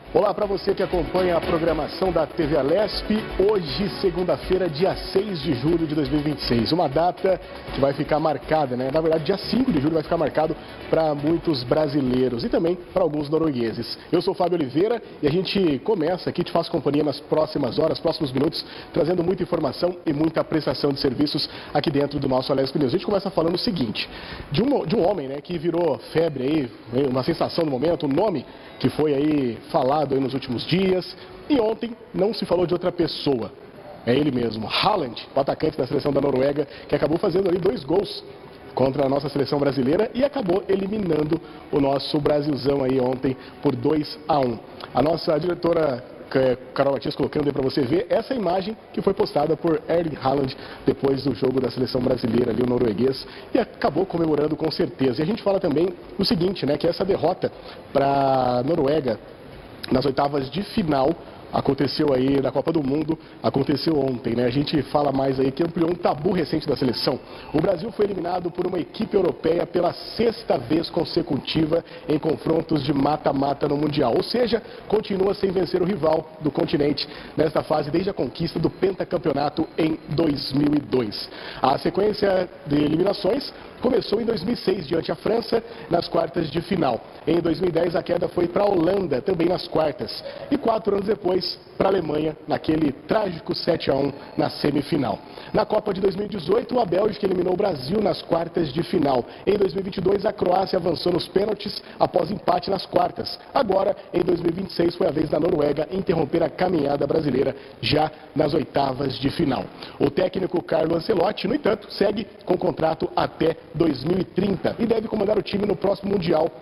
Olá para você que acompanha a programação da TV Alesp. Hoje, segunda-feira, dia 6 de julho de 2026. Uma data que vai ficar marcada, né? Na verdade, dia 5 de julho vai ficar marcado para muitos brasileiros e também para alguns noruegueses. Eu sou Fábio Oliveira e a gente começa aqui, te faço companhia nas próximas horas, próximos minutos, trazendo muita informação e muita prestação de serviços aqui dentro do nosso Alesp News. A gente começa falando o seguinte, de um homem, né, que virou febre aí, uma sensação no momento, um nome que foi aí falado aí nos últimos dias, e ontem não se falou de outra pessoa, é ele mesmo, Haaland, o atacante da seleção da Noruega, que acabou fazendo ali 2 gols contra a nossa seleção brasileira e acabou eliminando o nosso Brasilzão aí ontem por 2-1. A nossa diretora Carol Matias colocando aí para você ver essa imagem que foi postada por Erling Haaland depois do jogo da seleção brasileira ali, o norueguês, e acabou comemorando com certeza. E a gente fala também o seguinte, né, que essa derrota para a Noruega nas oitavas de final aconteceu aí na Copa do Mundo, aconteceu ontem, né? A gente fala mais aí que ampliou um tabu recente da seleção. O Brasil foi eliminado por uma equipe europeia pela 6ª vez consecutiva em confrontos de mata-mata no Mundial. Ou seja, continua sem vencer o rival do continente nesta fase desde a conquista do pentacampeonato em 2002. A sequência de eliminações começou em 2006 diante da França nas quartas de final. Em 2010 a queda foi para a Holanda, também nas quartas. E 4 anos depois para a Alemanha, naquele trágico 7-1 na semifinal. Na Copa de 2018, a Bélgica eliminou o Brasil nas quartas de final. Em 2022, a Croácia avançou nos pênaltis após empate nas quartas. Agora, em 2026, foi a vez da Noruega interromper a caminhada brasileira já nas oitavas de final. O técnico Carlo Ancelotti, no entanto, segue com contrato até 2030 e deve comandar o time no próximo Mundial.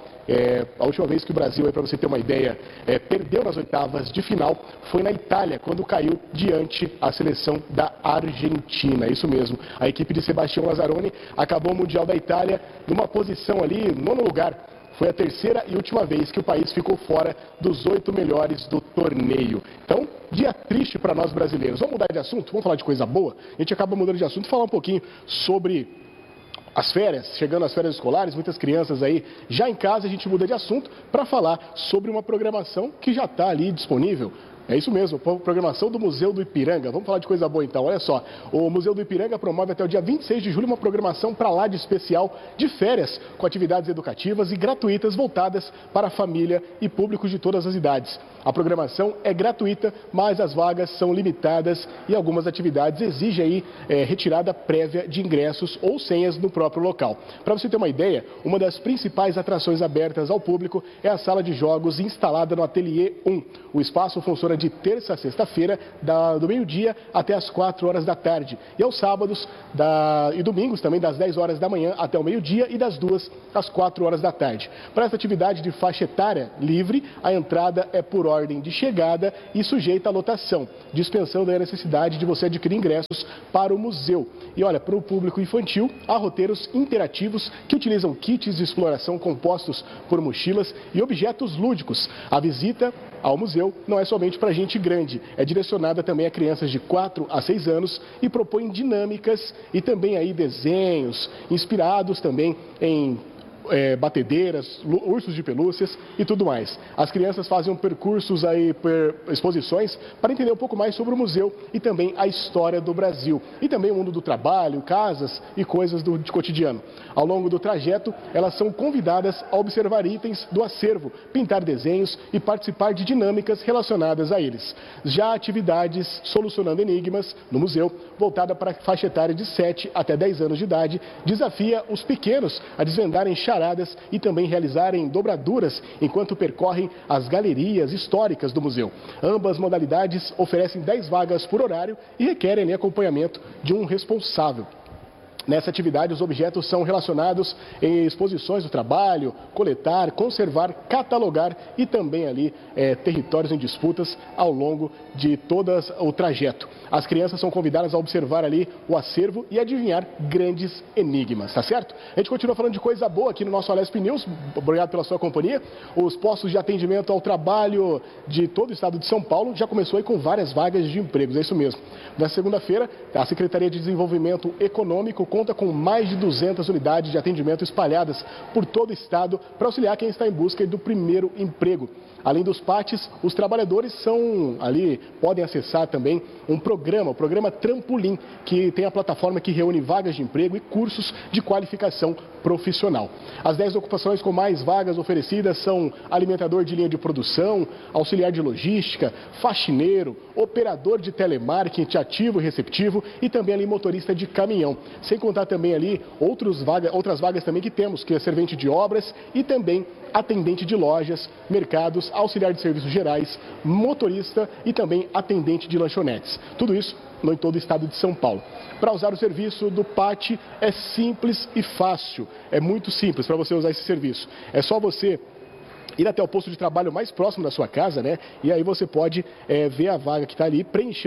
A última vez que o Brasil, para você ter uma ideia, perdeu nas oitavas de final foi na Itália, quando caiu diante a seleção da Argentina. Isso mesmo, a equipe de Sebastião Lazzaroni acabou o Mundial da Itália numa posição ali, 9º lugar. Foi a 3ª e última vez que o país ficou fora dos 8 melhores do torneio. Então, dia triste para nós brasileiros. Vamos mudar de assunto? Vamos falar de coisa boa? A gente acaba mudando de assunto e falar um pouquinho sobre as férias, chegando às férias escolares, muitas crianças aí já em casa. A gente muda de assunto para falar sobre uma programação que já está ali disponível. É isso mesmo, programação do Museu do Ipiranga. Vamos falar de coisa boa então, olha só. O Museu do Ipiranga promove até o dia 26 de julho uma programação para lá de especial de férias, com atividades educativas e gratuitas voltadas para a família e públicos de todas as idades. A programação é gratuita, mas as vagas são limitadas e algumas atividades exigem aí retirada prévia de ingressos ou senhas no próprio local. Para você ter uma ideia, uma das principais atrações abertas ao público é a sala de jogos instalada no Ateliê 1. O espaço funciona de terça a sexta-feira, do meio-dia até as 4 horas da tarde. E aos sábados e domingos também, das 10 horas da manhã até o meio-dia e das 2 às 4 horas da tarde. Para essa atividade de faixa etária livre, a entrada é por ordem de chegada e sujeita à lotação, dispensando a necessidade de você adquirir ingressos para o museu. E olha, para o público infantil, há roteiros interativos que utilizam kits de exploração compostos por mochilas e objetos lúdicos. A visita ao museu não é somente para gente grande, é direcionada também a crianças de 4 a 6 anos e propõe dinâmicas e também aí desenhos inspirados também em batedeiras, ursos de pelúcias e tudo mais. As crianças fazem percursos aí, exposições, para entender um pouco mais sobre o museu e também a história do Brasil. E também o mundo do trabalho, casas e coisas de cotidiano. Ao longo do trajeto, elas são convidadas a observar itens do acervo, pintar desenhos e participar de dinâmicas relacionadas a eles. Já atividades solucionando enigmas no museu, voltada para a faixa etária de 7 até 10 anos de idade, desafia os pequenos a desvendarem charadas e também realizarem dobraduras enquanto percorrem as galerias históricas do museu. Ambas modalidades oferecem 10 vagas por horário e requerem acompanhamento de um responsável. Nessa atividade, os objetos são relacionados em exposições do trabalho, coletar, conservar, catalogar e também ali territórios em disputas ao longo de todo o trajeto. As crianças são convidadas a observar ali o acervo e adivinhar grandes enigmas, tá certo? A gente continua falando de coisa boa aqui no nosso Alesp News. Obrigado pela sua companhia. Os postos de atendimento ao trabalho de todo o estado de São Paulo já começou aí com várias vagas de empregos, é isso mesmo. Na segunda-feira, a Secretaria de Desenvolvimento Econômico conta com mais de 200 unidades de atendimento espalhadas por todo o estado para auxiliar quem está em busca do primeiro emprego. Além dos PATs, os trabalhadores podem acessar também o programa Trampolim, que tem a plataforma que reúne vagas de emprego e cursos de qualificação profissional. As 10 ocupações com mais vagas oferecidas são alimentador de linha de produção, auxiliar de logística, faxineiro, operador de telemarketing ativo e receptivo e também ali motorista de caminhão. Sem contar também ali outras vagas também que temos, que é servente de obras e também atendente de lojas, mercados, auxiliar de serviços gerais, motorista e também atendente de lanchonetes. Tudo isso em todo o estado de São Paulo. Para usar o serviço do PAT é simples e fácil, é muito simples para você usar esse serviço. É só você ir até o posto de trabalho mais próximo da sua casa, né? E aí você pode ver a vaga que está ali, preencher